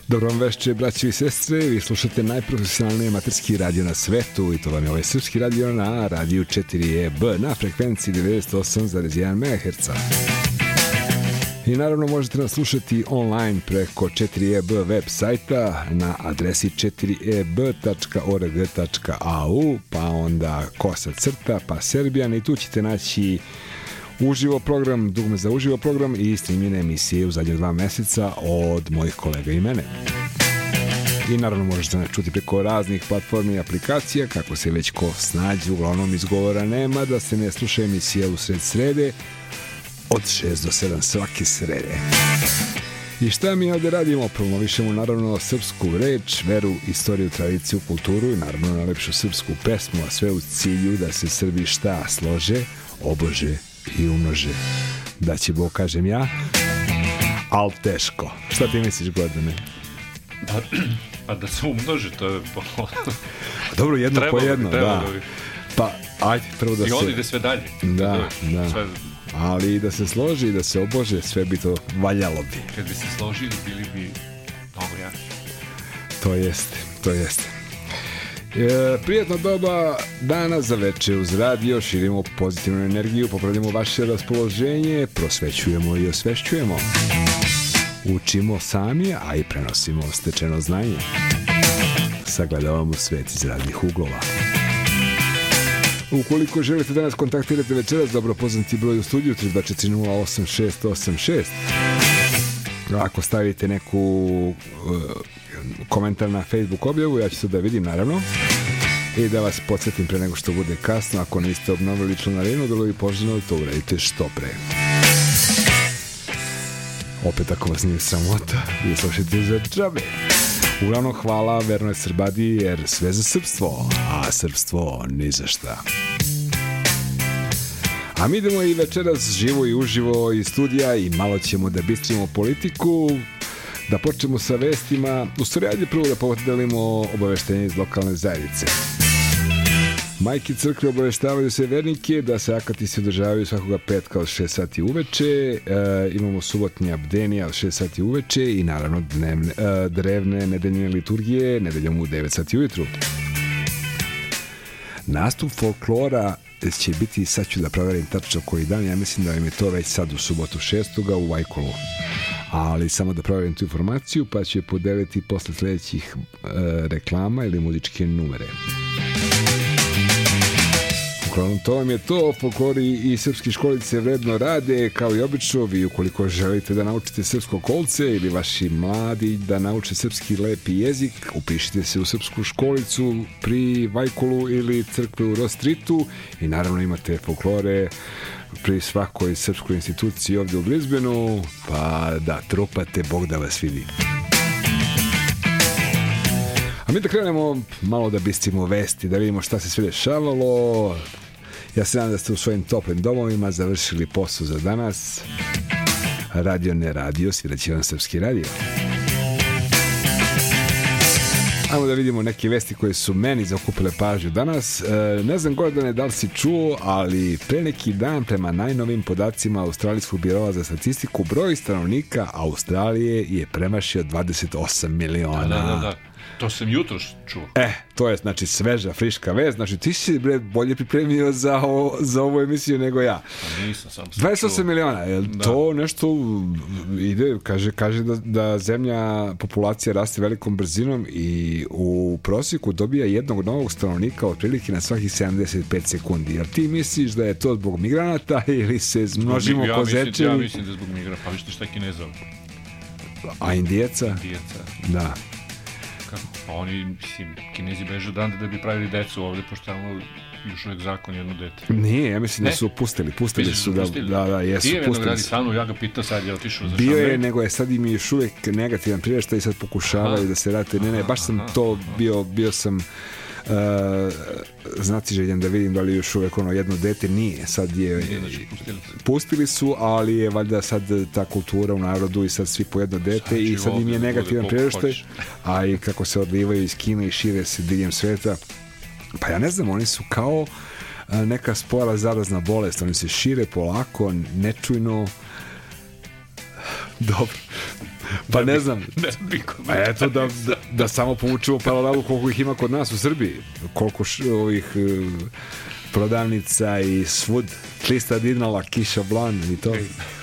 Dobro vam večer, braći i sestre, vi slušate najprofesionalniji amaterski radio na svetu i to vam je ovaj srpski radio na radiju 4EB na frekvenciji 98,1 MHz. I naravno možete nas slušati online preko 4EB web sajta na adresi 4eb.org.au, pa onda _ pa Serbijan i tu ćete naći uživo program, dugme za uživo program i snimljene emisije u zadnje 2 meseca od mojih kolega i mene. I naravno možete nas čuti preko raznih platformi i aplikacija, kako se već ko snađe, uglavnom izgovora nema da se ne sluša emisija u sred srede od 6 do 7 svake srede. I šta mi ovdje radimo? Promovišemo naravno srpsku reč, veru, istoriju, tradiciju, kulturu i naravno najlepšu srpsku pesmu, a sve u cilju da se Srbi šta slože, obože i umnože. Da će Bog, kažem ja, al teško. Šta ti misliš, Gordane? Pa da se umnože, to je... Dobro, jedno po jedno, da. Pa, ajde, prvo da se... I on ide sve dalje. Da. Sve... Ali i da se složi i da se obože, sve bi to valjalo bi. Kad bi se složili, bili bi mnogo jaki. To jeste. Prijatno doba dana za večer uz radio, širimo pozitivnu energiju, popravljamo vaše raspoloženje, prosvećujemo i osvešćujemo. Učimo sami, a i prenosimo stečeno znanje. Sagledavamo svet iz raznih uglova. Ukoliko želite da nas kontaktirate večeras, dobro poznati broj u studiju 32408686. Ako stavite neku komentar na Facebook objavu, ja ću to da vidim naravno. I da vas podsjetim pre nego što bude kasno, ako niste obnovili članarinu, bilo bi poželjno da to uradite što pre. Opet ako vas nije sramota, vi slušajte za džabe. Uglavnom hvala vernoj Srbadi, jer sve za srpstvo, a srpstvo ni za šta. A mi idemo i večeras živo i uživo iz studija i malo ćemo da bistrimo politiku, da počnemo sa vestima. U stvari, ajde prvo da podelimo obaveštenje iz lokalne zajednice. Majke crkve obaveštavaju se vernike da se akati se održavaju svakoga petka od 6 sati uveče, imamo subotnja bdenija od 6 sati uveče i naravno drevne nedeljne liturgije nedeljom u 9 sati ujutru. Nastup folklora će biti, sad ću da proverim tačno koji dan, ja mislim da im je to već sad u subotu 6. u Vajkolu. Ali samo da proverim tu informaciju, pa ću je podeliti posle sljedećih reklama ili muzičke numere. Uglavnom, to vam je to, folklori i srpski školice vredno rade, kao i obično. Vi ukoliko želite da naučite srpsko kolce ili vaši mladi da nauče srpski lepi jezik, upišite se u srpsku školicu pri Vajkolu ili crkve u Rostritu i naravno imate folklore pri svakoj srpskoj instituciji ovdje u Brisbaneu, pa da trupate, Bog da vas vidi. A mi da krenemo malo da bistrimo vesti, da vidimo šta se sve dešavalo. Ja se nadam da ste u svojim toplim domovima završili posao za danas. Radio ne radio, sviraće vam srpski radio. Ajmo da vidimo neke vesti koje su meni zaokupile pažnju danas. Ne znam, Gordane, da li si čuo, ali pre neki dan, prema najnovim podacima Australijskog biroa za statistiku, broj stanovnika Australije je premašio 28 miliona. Da. To sam jutro čuo. To je znači sveža, friška vest. Znači ti si bolje pripremio za ovu emisiju nego ja. Pa nisam, sam 28 miliona, je li to nešto ide, kaže da zemlja, populacija raste velikom brzinom i u prosjeku dobija jednog novog stanovnika otprilike na svakih 75 sekundi. Jel ti misliš da je to zbog migranata ili se množimo ko zečevi? Ja mislim da je zbog migranata, pa vište šta je Kineza. A Indijeca? Da. Kako? Pa oni, mislim, Kinezi bežu odande da bi pravili decu ovde, pošto tamo još uvijek zakon jedno dete. Nije, ja mislim da su pustili su da jesu pustili. Tijev gradi stanu, ja ga pitao, sad je otišao za bio je, nego je sad im još uvijek negativan priraštaj i sad pokušavaju da se vrate. Ne, baš sam to bio sam znači željen da vidim da li još uvijek jedno dete nije, sad je pustili su, ali je valjda sad ta kultura u narodu i sad svi po jedno dete i sad im je negativan priraštaj, a i kako se odlivaju iz Kine i šire se diljem sveta, pa ja ne znam, oni su kao neka spora zarazna bolest, oni se šire polako, nečujno. Dobro. Pa ne znam. Eto da samo povučemo paralelu koliko ih ima kod nas u Srbiji. Koliko ovih prodavnica i svud 300 dinara kiša blan i to.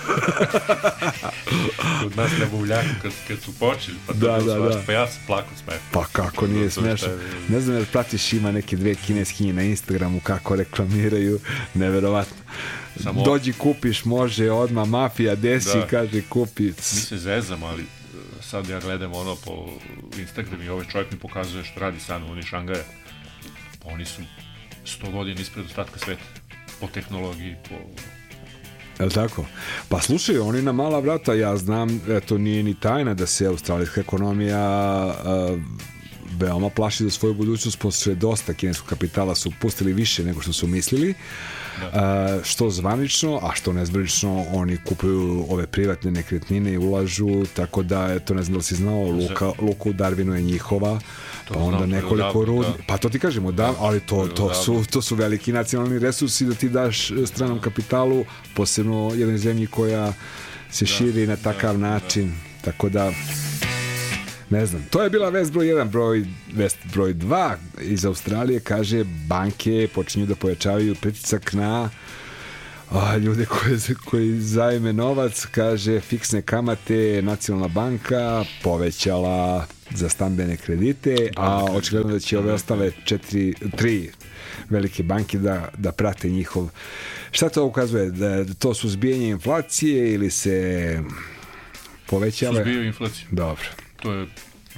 Kod nas na buvljaku kad su počeli, pa da. Pa ja sam plako smeh. Pa kako nije smešno. Ne znam jer pratiš, ima neke 2 kineskinje na Instagramu kako reklamiraju, neverovatno. Dođi kupiš, može odmah mafija desi, kaže kupi. Mi se zezamo, ali sad ja gledam ono po Instagramu i ovaj čovjek mi pokazuje što radi San Uni Šangaja. Pa oni su 100 godina ispred ostatka sveta. Po tehnologiji, po... Je li tako? Pa slušaj, oni na mala vrata, ja znam, to nije ni tajna da se australijska ekonomija veoma plaši za svoju budućnost, posle dosta kineskog kapitala su pustili više nego što su mislili, što zvanično, a što nezvanično, oni kupuju ove privatne nekretnine i ulažu, tako da, eto, ne znam da li si znao, luka u Darwinu je njihova, pa onda nekoliko rudnika, pa to ti kažemo, da, ali to su veliki nacionalni resursi da ti daš stranom kapitalu, posebno jednoj zemlji koja se širi na takav način, tako da ne znam, to je bila vest broj 1. Vest broj 2 iz Australije kaže banke počinju da pojačavaju pritisak na ljude koji zajme novac, kaže fiksne kamate Nacionalna banka povećala za stambene kredite, a očigledno da će ove ostale 3 velike banke da prate njihov. Šta to ukazuje? Da to su suzbijanje inflacije ili se povećava? Suzbijaju inflaciju. Dobro. To je...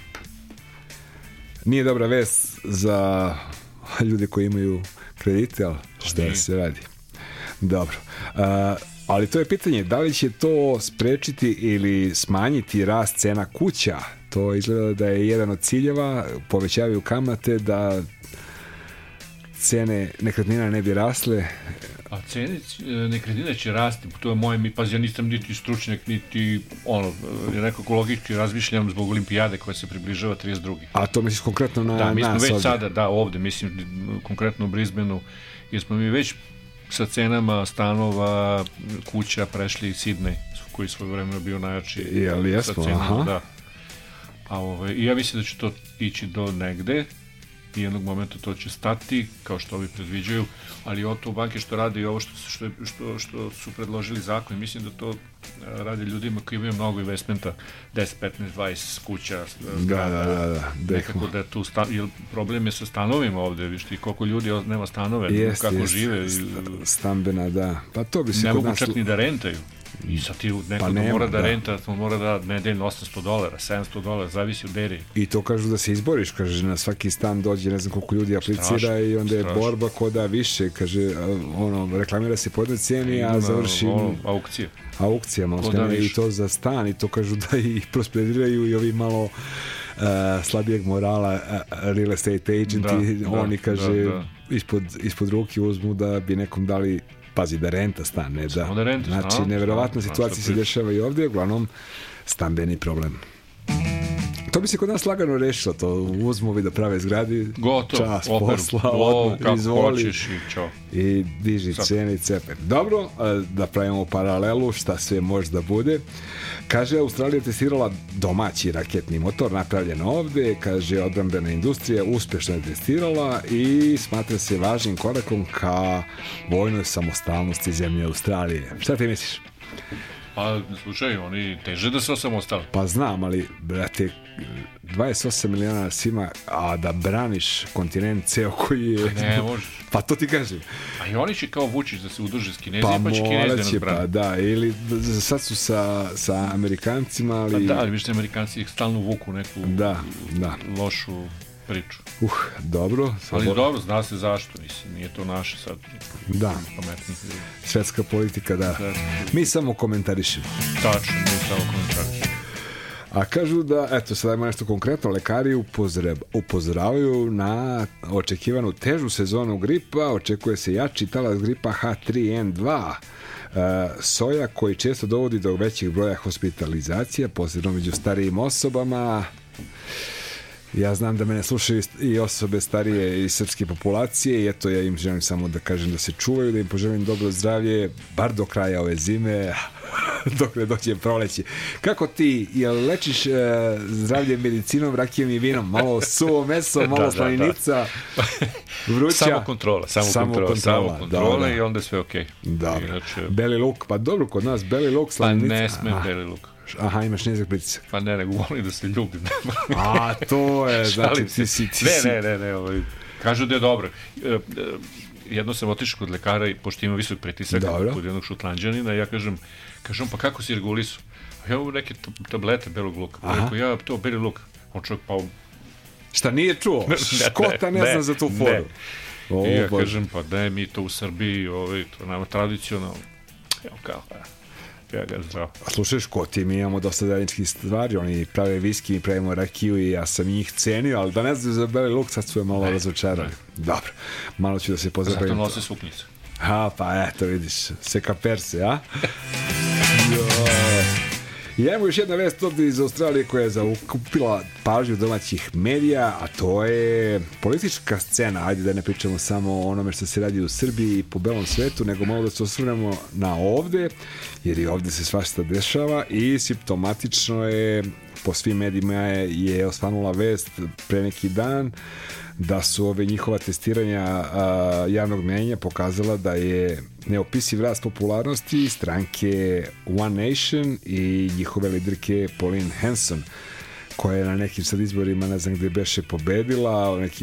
Nije dobra vest za ljude koji imaju kredite, ali šta se radi? Dobro. Ali to je pitanje, da li će to sprečiti ili smanjiti rast cena kuća? To izgleda da je jedan od ciljeva, povećavaju kamate da cene nekretnina ne bi rasle. A cene nekretnine će rasti, to je moje, ja nisam niti stručnjak, niti nekako logički razmišljam zbog olimpijade koja se približava 32. A to misliš konkretno na nas ovdje? Da, mi smo već ovdje. sada, ovdje, mislim konkretno u Brisbaneu, jer smo mi već sa cenama stanova, kuća prešli Sidney, koji svoje vremena bio najjači sa cenama, da. I ja mislim da će to ići do negde, i jednog momenta to će stati, kao što ovi predviđaju, ali to banke što rade i ovo što su predložili zakon, mislim da to rade ljudima koji imaju mnogo investmenta, 10, 15, 20 kuća, da. Nekako da tu problem je sa stanovima ovde, viš ti koliko ljudi nema stanove, kako žive. Stambena, da. Pa to bi se ne mogu čak ni da rentaju. I sad ti neko mora da renta, mora da nedeljno $800, $700, zavisi od eri. I to kažu da se izboriš, kaže, na svaki stan dođe, ne znam koliko ljudi aplicira i onda je borba ko da više, kaže, reklamira se po jednoj cijeni, a završi aukcijama, i to za stan, i to kažu da ih prosperiraju i ovi malo slabijeg morala real estate agenti, oni, kaže, ispod ruke uzmu da bi nekom dali. Pazi, da renta stan, ne da. Znači, neverovatna situacija se dešava i ovdje, uglavnom, stambeni problem. To bi se kod nas lagano rešilo, to uzmu vi da prave zgradi, čas, posla, odmah, izvoli i diži cene i cepe. Dobro, da pravimo paralelu, šta sve može da bude. Kaže, Australija testirala domaći raketni motor, napravljen ovdje, kaže, odbrambena industrija uspješno je testirala i smatra se važnim korakom ka vojnoj samostalnosti zemlje Australije. Šta ti misliš? Pa, slušaj, oni teže da se osamostale. Pa znam, ali, brate, 28 miliona nas ima, a da braniš kontinent ceo koji je... Ne, možeš. Pa to ti kažem. A i oni će kao Vučić da se udruže s Kinezima, pa će Kinezi da nas brani. Pa da, ili sad su sa Amerikancima, ali... Pa da, ali vište, Amerikanci ih stalno vuku neku lošu priču. Dobro. Ali dobro, zna se zašto, mislim, nije to naše sad. Da. Svetska politika, da. Mi samo komentarišemo. Tačno, mi samo komentarišemo. A kažu da, eto, sad ima nešto konkretno, lekari upozoravaju na očekivanu težu sezonu gripa, očekuje se jači talas gripa H3N2, soja koji često dovodi do većih broja hospitalizacija, posebno među starijim osobama. Ja znam da mene slušaju i osobe starije iz srpske populacije i eto, ja im želim samo da kažem da se čuvaju, da im poželim dobro zdravlje, bar do kraja ove zime. dok ne dođe proleće. Kako ti, jel lečiš zdravlje medicinom, rakijom i vinom? Malo suvo meso, malo slanica, vruća? Samo kontrola i onda sve okej. Dobro. Inače... Beli luk, pa dobro, kod nas beli luk, slanica. Pa ne sme beli luk. Aha, imaš nizak pritisak. Pa ne, nego volim da se ljubim. A, to je, znači, Ne, kažu da je dobro. Jedno sam otišao kod lekara i pošto ima visok pritisak kod jednog Šotlanđanina, ja kažem, pa kako si regulisu? Ja imam neke tablete belog luka. Rekao, to beli luk. On čovjek pa... Šta nije čuo? Škota ne zna za tu foru. I ja kažem, pa daj mi to u Srbiji, to nama tradicionalno. Evo kao, ja ga zdravo. A slušaj, Škoti, mi imamo dosta zajedničkih stvari, oni prave viski, mi pravimo rakiju i ja sam njih cenio, ali da ne znam za beli luk, sad su je malo razočarali. Dobro, malo ću da se pozabavim. Zato nosi suknjice. Pa eto, vidiš, seka perse, a? I imamo još jedna vest ovdje iz Australije koja je zaokupila pažnju domaćih medija, a to je politička scena. Ajde da ne pričamo samo o onome što se radi u Srbiji i po belom svetu, nego malo da se osvrnemo na ovde, jer i ovde se svašta dešava i simptomatično je, po svim medijima je osvanula vest pre neki dan da su ove njihova testiranja javnog mnjenja pokazala da je neopisiv rast popularnosti stranke One Nation i njihove liderke Pauline Hanson, koja je na nekim sad izborima, ne znam gde beše, pobedila, neki